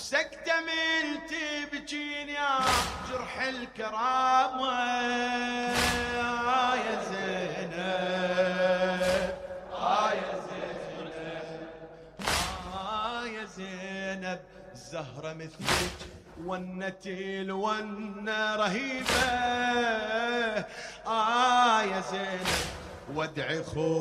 وسكتة من تبجين يا جرح الكرامة يا زينب يا زينب يا زينب الزهرة مثلك ونتي الونة رهيبة يا زينب وادعي